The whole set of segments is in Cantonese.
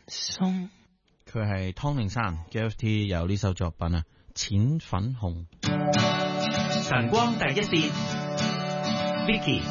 鬆。佢係湯令山 GFT 有呢首作品啊，淺粉紅。 晨光第一線 Vicky。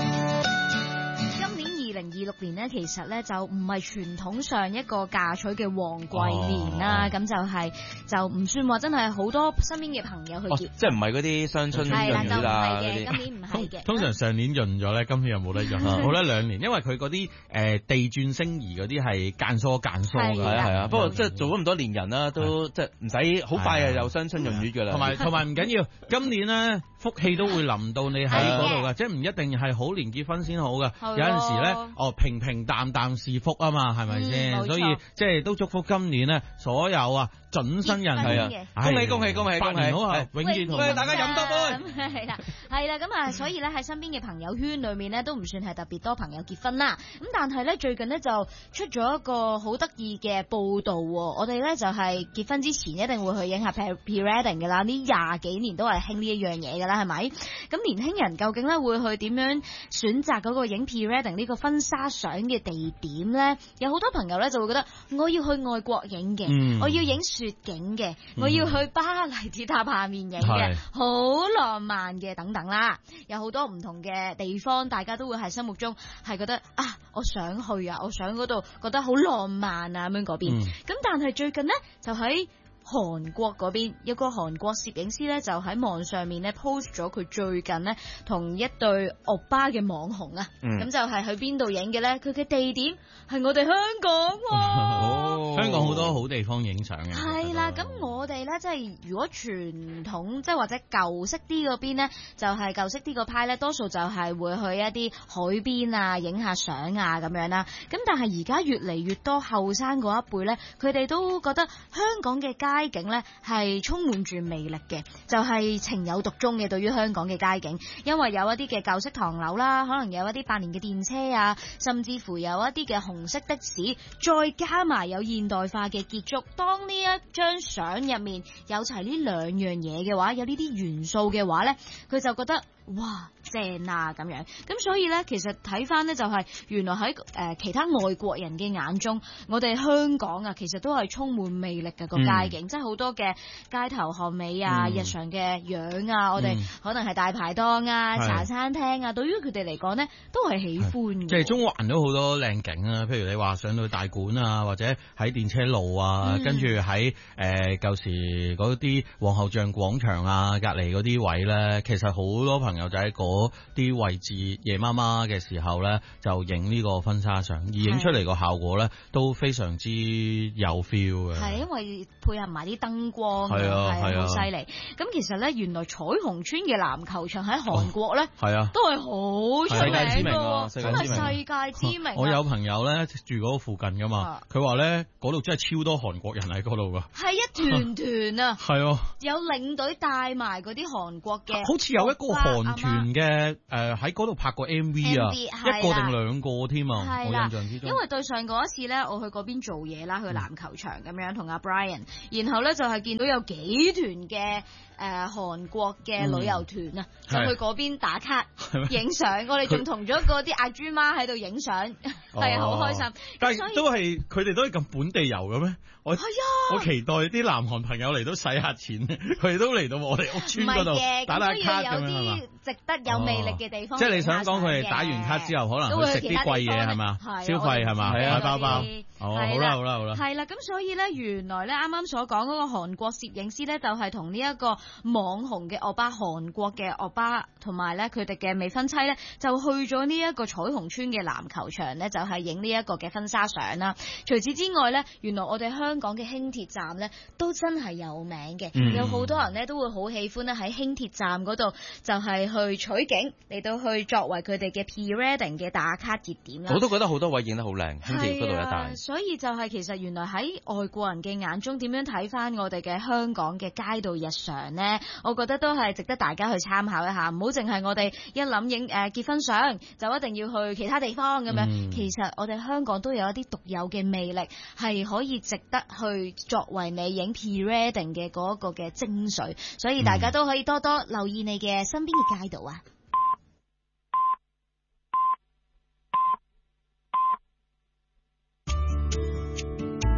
2026年呢，其實呢就唔係傳統上一個嫁娶嘅旺季年啦，咁就唔算話真係好多身邊嘅朋友去結， 即係唔係嗰啲雙春潤雨啦嗰啲。 今年唔係嘅。 通常上年潤咗咧，今年又冇得潤，冇得2年，因為佢嗰啲地轉星移嗰啲係間疏嘅。 係啊，不過即係做咗咁多年人啦，都即係唔使好快又雙春潤雨㗎啦。 同埋唔緊要，今年咧福氣都會臨到你喺嗰度㗎，即係唔一定係好年結婚先好㗎，有陣時咧平平淡淡是福啊嘛，係咪先？所以即係都祝福今年咧所有啊準新人係啊，恭喜百年好合，永結同心， 大家飲多杯。 係啦，咁啊，所以咧喺身邊嘅朋友圈裏面咧都唔算係特別多朋友結婚啦。咁但係咧最近咧就出咗一個好得意嘅報道，我哋咧就係結婚之前一定會去影下 pre-wedding 㗎啦，呢20幾年都係興呢一樣嘢㗎啦，係咪？咁年輕人究竟咧會去點樣選擇嗰個影 pre-wedding 呢個婚紗相嘅地點咧？有好多朋友咧就會覺得我要去外國影嘅，我要影雪景嘅，我要去巴黎鐵塔下面影嘅，好浪漫嘅等等啦。有好多唔同嘅地方，大家都會喺心目中係覺得啊，我想去啊，我想嗰度覺得好浪漫啊咁樣嗰邊。咁但係最近呢，就喺韓國嗰邊有個韓國攝影師咧，就喺網上面咧 post 咗佢最近咧同一對歐巴嘅網紅啊，咁就係去邊度影嘅咧？佢嘅地點係我哋香港， 香港好多好地方影相嘅。 係啦，咁我哋咧即係如果傳統即係或者舊式啲嗰邊咧，就係舊式啲個派咧，多數就係會去一啲海邊啊，影下相啊咁樣啦。咁但係而家越嚟越多後生嗰一輩咧，佢哋都覺得香港嘅街景咧係充滿住魅力嘅，就係情有獨鍾嘅對於香港嘅街景，因為有一啲嘅舊式唐樓啦，可能有一啲百年嘅電車啊，甚至乎有一啲嘅紅色的士，再加埋有現代化嘅建築。當呢一張相入面有齊呢兩樣嘢嘅話，有呢啲元素嘅話咧，佢就覺得哇正啊咁樣。咁所以咧，其實睇翻咧就係原來喺其他外國人嘅眼中，我哋香港啊，其實都係充滿魅力嘅個街景，即係好多嘅街頭巷尾啊，日常嘅樣啊，我哋可能係大排檔啊、茶餐廳啊，對於佢哋嚟講咧，都係喜歡嘅。 即係中環都好多靚景啊，譬如你話上到大館啊，或者喺電車路啊，跟住喺舊時嗰啲皇后像廣場啊隔離嗰啲位咧，其實好多朋友就喺嗰啲位置夜媽媽嘅時候咧，就影呢個婚紗相，而影出嚟個效果咧都非常之有 feel 嘅。係因為配合埋啲燈光，係好犀利。咁其實咧，原來彩虹村嘅籃球場喺韓國咧，都係好出名嘅，真係世界知名。 我有朋友咧住嗰附近噶嘛，佢話咧嗰度真係超多韓國人喺嗰度噶， 係一團團啊， 係有領隊帶埋嗰啲韓國嘅， 好似有一個韓團嘅喺嗰度拍過 MV 啊，一個定兩個添啊，我印象之中。 因為對上嗰一次咧，我去嗰邊做嘢啦，去籃球場咁樣同阿 Brian，然後咧就係見到有幾團嘅韓國嘅旅遊團啊，就去嗰邊打卡影相，我哋仲同咗嗰啲阿豬媽喺度影相，係好開心。 但係都係佢哋都係咁本地遊嘅咩？我期待啲南韓朋友嚟都使下錢，佢哋都嚟到我哋屋村嗰度打卡咁樣係嘛？ 有啲值得有魅力嘅地方。 即係你想講佢哋打完卡之後，可能去食啲貴嘢係嘛？消費係嘛？買包包。好啦。 係啦，咁所以咧，原來咧啱啱所講嗰個韓國攝影師咧，就係同呢一個網紅嘅歐巴，韓國嘅歐巴，同埋咧佢哋嘅未婚妻咧，就去咗呢一個彩虹村嘅籃球場咧，就係影呢一個嘅婚紗相啦。除此之外咧，原來我哋香港嘅輕鐵站咧，都真係有名嘅，有好多人咧都會好喜歡咧喺輕鐵站嗰度就係去取景嚟到去作為佢哋嘅 pre-wedding 嘅打卡熱點啦。 我都覺得好多位影得好靚，輕鐵嗰度一帶。 所以就係其實原來喺外國人嘅眼中，點樣睇翻我哋嘅香港嘅街道日常呢？我覺得都係值得大家去參考一下，唔好淨係我哋一諗影結婚相就一定要去其他地方咁樣。其實我哋香港都有一啲獨有嘅魅力，係可以值得去作為你影 pre-wedding 嘅嗰個嘅精髓。所以大家都可以多多留意你嘅身邊嘅街道啊！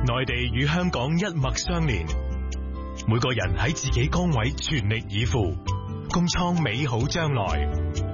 內地與香港一脈相連，每個人喺自己崗位全力以赴，共創美好將來。